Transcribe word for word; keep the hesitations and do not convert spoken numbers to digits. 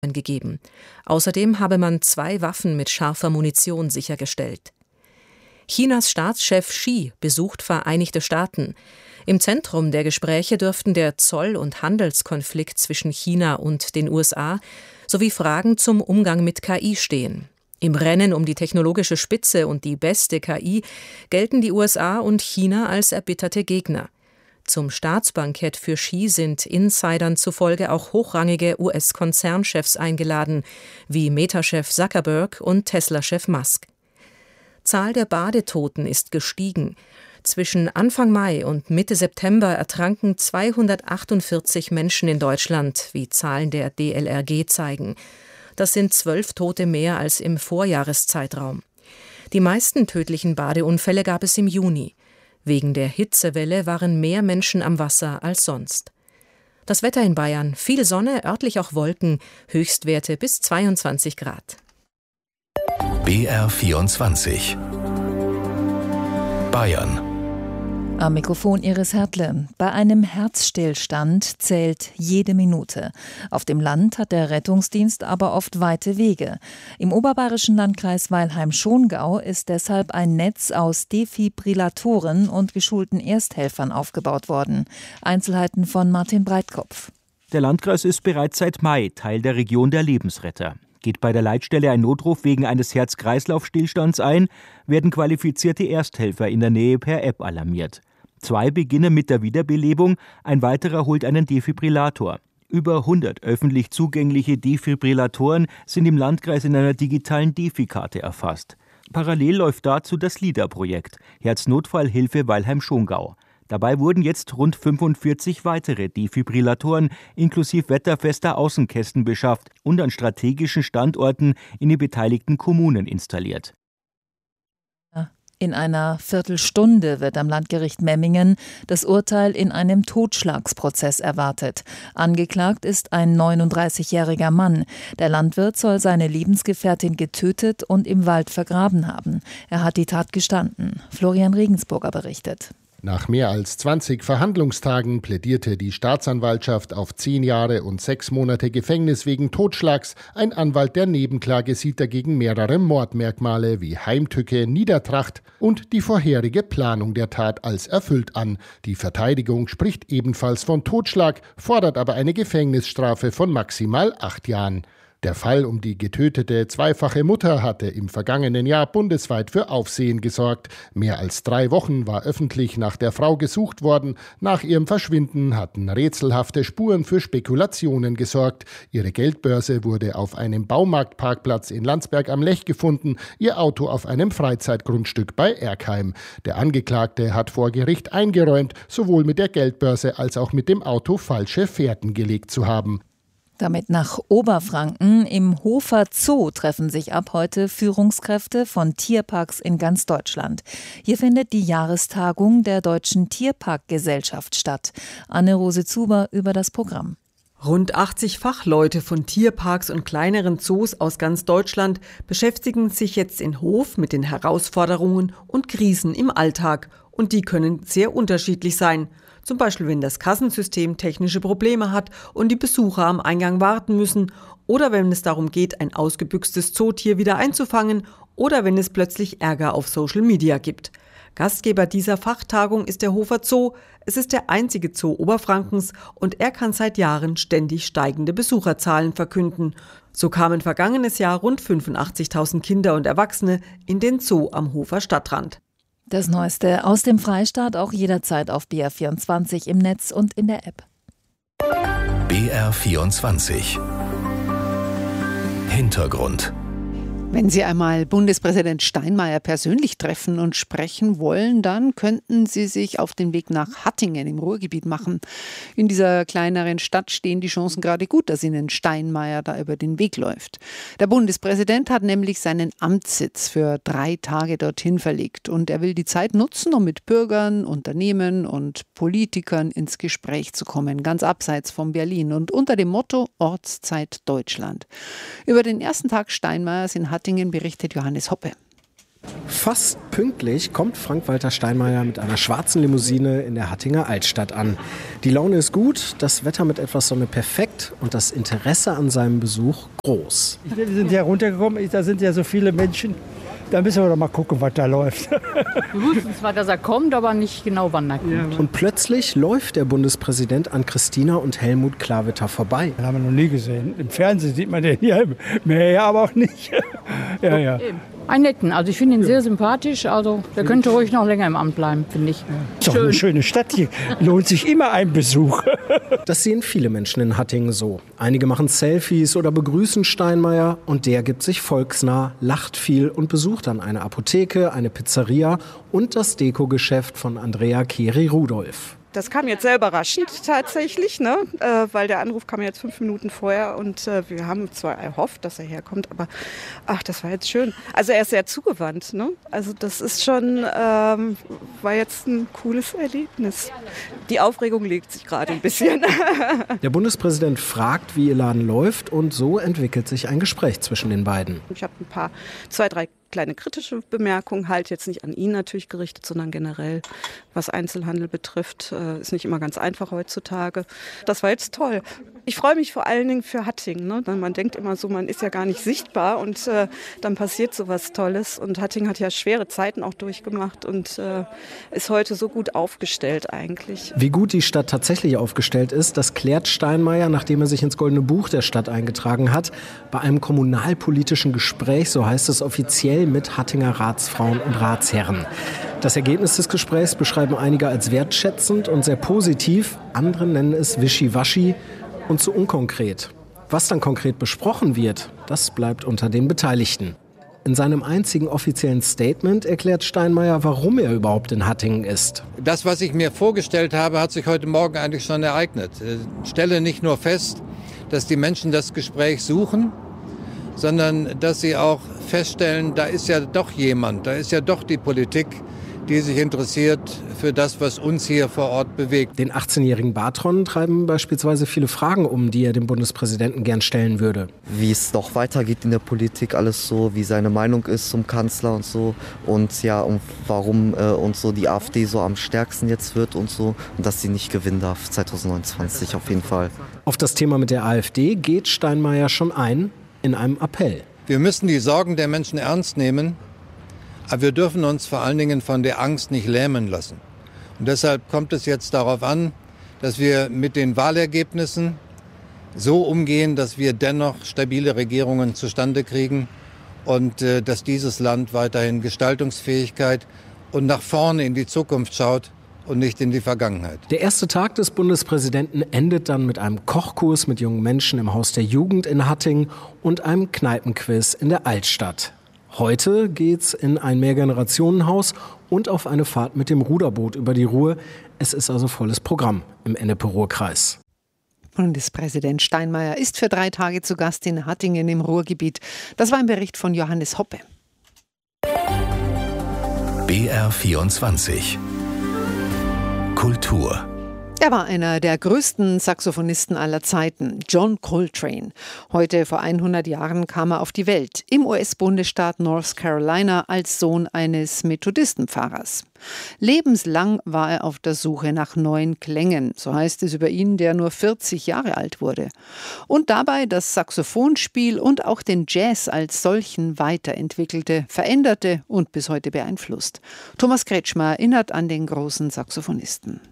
gegeben. Außerdem habe man zwei Waffen mit scharfer Munition sichergestellt. Chinas Staatschef Xi besucht Vereinigte Staaten. Im Zentrum der Gespräche dürften der Zoll- und Handelskonflikt zwischen China und den U S A sowie Fragen zum Umgang mit K I stehen. Im Rennen um die technologische Spitze und die beste K I gelten die U S A und China als erbitterte Gegner. Zum Staatsbankett für Xi sind Insidern zufolge auch hochrangige U S-Konzernchefs eingeladen, wie Meta-Chef Zuckerberg und Tesla-Chef Musk. Zahl der Badetoten ist gestiegen. Zwischen Anfang Mai und Mitte September ertranken zweihundertachtundvierzig Menschen in Deutschland, wie Zahlen der D L R G zeigen. Das sind zwölf Tote mehr als im Vorjahreszeitraum. Die meisten tödlichen Badeunfälle gab es im Juni. Wegen der Hitzewelle waren mehr Menschen am Wasser als sonst. Das Wetter in Bayern: viel Sonne, örtlich auch Wolken, Höchstwerte bis zweiundzwanzig Grad. B R vierundzwanzig Bayern. Am Mikrofon Iris Hertle. Bei einem Herzstillstand zählt jede Minute. Auf dem Land hat der Rettungsdienst aber oft weite Wege. Im oberbayerischen Landkreis Weilheim-Schongau ist deshalb ein Netz aus Defibrillatoren und geschulten Ersthelfern aufgebaut worden. Einzelheiten von Martin Breitkopf. Der Landkreis ist bereits seit Mai Teil der Region der Lebensretter. Geht bei der Leitstelle ein Notruf wegen eines Herz-Kreislauf-Stillstands ein, werden qualifizierte Ersthelfer in der Nähe per App alarmiert. Zwei beginnen mit der Wiederbelebung, ein weiterer holt einen Defibrillator. Über hundert öffentlich zugängliche Defibrillatoren sind im Landkreis in einer digitalen Defi-Karte erfasst. Parallel läuft dazu das LIDA-Projekt, Herznotfallhilfe Weilheim-Schongau. Dabei wurden jetzt rund fünfundvierzig weitere Defibrillatoren inklusive wetterfester Außenkästen beschafft und an strategischen Standorten in den beteiligten Kommunen installiert. In einer Viertelstunde wird am Landgericht Memmingen das Urteil in einem Totschlagsprozess erwartet. Angeklagt ist ein neununddreißigjähriger Mann. Der Landwirt soll seine Lebensgefährtin getötet und im Wald vergraben haben. Er hat die Tat gestanden. Florian Regensburger berichtet. Nach mehr als zwanzig Verhandlungstagen plädierte die Staatsanwaltschaft auf zehn Jahre und sechs Monate Gefängnis wegen Totschlags. Ein Anwalt der Nebenklage sieht dagegen mehrere Mordmerkmale wie Heimtücke, Niedertracht und die vorherige Planung der Tat als erfüllt an. Die Verteidigung spricht ebenfalls von Totschlag, fordert aber eine Gefängnisstrafe von maximal acht Jahren. Der Fall um die getötete zweifache Mutter hatte im vergangenen Jahr bundesweit für Aufsehen gesorgt. Mehr als drei Wochen war öffentlich nach der Frau gesucht worden. Nach ihrem Verschwinden hatten rätselhafte Spuren für Spekulationen gesorgt. Ihre Geldbörse wurde auf einem Baumarktparkplatz in Landsberg am Lech gefunden, ihr Auto auf einem Freizeitgrundstück bei Erkheim. Der Angeklagte hat vor Gericht eingeräumt, sowohl mit der Geldbörse als auch mit dem Auto falsche Fährten gelegt zu haben. Damit nach Oberfranken. Im Hofer Zoo treffen sich ab heute Führungskräfte von Tierparks in ganz Deutschland. Hier findet die Jahrestagung der Deutschen Tierparkgesellschaft statt. Anne-Rose Zuber über das Programm. Rund achtzig Fachleute von Tierparks und kleineren Zoos aus ganz Deutschland beschäftigen sich jetzt in Hof mit den Herausforderungen und Krisen im Alltag. Und die können sehr unterschiedlich sein. Zum Beispiel, wenn das Kassensystem technische Probleme hat und die Besucher am Eingang warten müssen, oder wenn es darum geht, ein ausgebüxtes Zootier wieder einzufangen, oder wenn es plötzlich Ärger auf Social Media gibt. Gastgeber dieser Fachtagung ist der Hofer Zoo. Es ist der einzige Zoo Oberfrankens und er kann seit Jahren ständig steigende Besucherzahlen verkünden. So kamen vergangenes Jahr rund fünfundachtzigtausend Kinder und Erwachsene in den Zoo am Hofer Stadtrand. Das Neueste aus dem Freistaat auch jederzeit auf B R vierundzwanzig im Netz und in der App. B R vierundzwanzig Hintergrund. Wenn Sie einmal Bundespräsident Steinmeier persönlich treffen und sprechen wollen, dann könnten Sie sich auf den Weg nach Hattingen im Ruhrgebiet machen. In dieser kleineren Stadt stehen die Chancen gerade gut, dass Ihnen Steinmeier da über den Weg läuft. Der Bundespräsident hat nämlich seinen Amtssitz für drei Tage dorthin verlegt und er will die Zeit nutzen, um mit Bürgern, Unternehmen und Politikern ins Gespräch zu kommen, ganz abseits von Berlin und unter dem Motto Ortszeit Deutschland. Über den ersten Tag Steinmeiers in Hattingen berichtet Johannes Hoppe. Fast pünktlich kommt Frank-Walter Steinmeier mit einer schwarzen Limousine in der Hattinger Altstadt an. Die Laune ist gut, das Wetter mit etwas Sonne perfekt und das Interesse an seinem Besuch groß. Wir sind ja runtergekommen, da sind ja so viele Menschen. Da müssen wir doch mal gucken, was da läuft. Wir wussten zwar, dass er kommt, aber nicht genau, wann er kommt. Und plötzlich läuft der Bundespräsident an Christina und Helmut Klawitter vorbei. Den haben wir noch nie gesehen. Im Fernsehen sieht man den hier, mehr aber auch nicht. Ja, ja. Ein netten, also ich finde ihn sehr sympathisch, also der könnte ruhig noch länger im Amt bleiben, finde ich. Ist doch eine schöne Stadt hier, lohnt sich immer ein Besuch. Das sehen viele Menschen in Hattingen so. Einige machen Selfies oder begrüßen Steinmeier und der gibt sich volksnah, lacht viel und besucht dann eine Apotheke, eine Pizzeria und das Dekogeschäft von Andrea Keri-Rudolph. Das kam jetzt sehr überraschend tatsächlich, ne? äh, weil der Anruf kam jetzt fünf Minuten vorher und äh, wir haben zwar erhofft, dass er herkommt, aber ach, das war jetzt schön. Also er ist sehr zugewandt, ne? Also das ist schon, ähm, war jetzt ein cooles Erlebnis. Die Aufregung legt sich gerade ein bisschen. Der Bundespräsident fragt, wie ihr Laden läuft und so entwickelt sich ein Gespräch zwischen den beiden. Ich habe ein paar, zwei, drei kleine kritische Bemerkungen, halt jetzt nicht an ihn natürlich gerichtet, sondern generell, was Einzelhandel betrifft, äh, ist nicht immer ganz einfach heutzutage. Das war jetzt toll. Ich freue mich vor allen Dingen für Hattingen. Ne? Man denkt immer so, man ist ja gar nicht sichtbar und äh, dann passiert so was Tolles. Und Hattingen hat ja schwere Zeiten auch durchgemacht und äh, ist heute so gut aufgestellt eigentlich. Wie gut die Stadt tatsächlich aufgestellt ist, das klärt Steinmeier, nachdem er sich ins Goldene Buch der Stadt eingetragen hat, bei einem kommunalpolitischen Gespräch, so heißt es offiziell, mit Hattinger Ratsfrauen und Ratsherren. Das Ergebnis des Gesprächs beschreiben einige als wertschätzend und sehr positiv, andere nennen es wischiwaschi und zu unkonkret. Was dann konkret besprochen wird, das bleibt unter den Beteiligten. In seinem einzigen offiziellen Statement erklärt Steinmeier, warum er überhaupt in Hattingen ist. Das, was ich mir vorgestellt habe, hat sich heute Morgen eigentlich schon ereignet. Ich stelle nicht nur fest, dass die Menschen das Gespräch suchen, sondern dass sie auch feststellen, da ist ja doch jemand, da ist ja doch die Politik, die sich interessiert für das, was uns hier vor Ort bewegt. Den achtzehnjährigen Bartron treiben beispielsweise viele Fragen um, die er dem Bundespräsidenten gern stellen würde. Wie es noch weitergeht in der Politik, alles so, wie seine Meinung ist zum Kanzler und so. Und ja, und warum äh, und so die AfD so am stärksten jetzt wird und so. Und dass sie nicht gewinnen darf zwanzig neunundzwanzig auf jeden Fall. Auf das Thema mit der AfD geht Steinmeier schon ein in einem Appell. Wir müssen die Sorgen der Menschen ernst nehmen, aber wir dürfen uns vor allen Dingen von der Angst nicht lähmen lassen. Und deshalb kommt es jetzt darauf an, dass wir mit den Wahlergebnissen so umgehen, dass wir dennoch stabile Regierungen zustande kriegen und äh, dass dieses Land weiterhin Gestaltungsfähigkeit und nach vorne in die Zukunft schaut und nicht in die Vergangenheit. Der erste Tag des Bundespräsidenten endet dann mit einem Kochkurs mit jungen Menschen im Haus der Jugend in Hattingen und einem Kneipenquiz in der Altstadt. Heute geht's in ein Mehrgenerationenhaus und auf eine Fahrt mit dem Ruderboot über die Ruhr. Es ist also volles Programm im Ennepe-Ruhr-Kreis. Bundespräsident Steinmeier ist für drei Tage zu Gast in Hattingen im Ruhrgebiet. Das war ein Bericht von Johannes Hoppe. B R vierundzwanzig Kultur. Er war einer der größten Saxophonisten aller Zeiten, John Coltrane. Heute vor hundert Jahren kam er auf die Welt, im U S-Bundesstaat North Carolina als Sohn eines Methodistenpfarrers. Lebenslang war er auf der Suche nach neuen Klängen, so heißt es über ihn, der nur vierzig Jahre alt wurde. Und dabei das Saxophonspiel und auch den Jazz als solchen weiterentwickelte, veränderte und bis heute beeinflusst. Thomas Kretschmer erinnert an den großen Saxophonisten.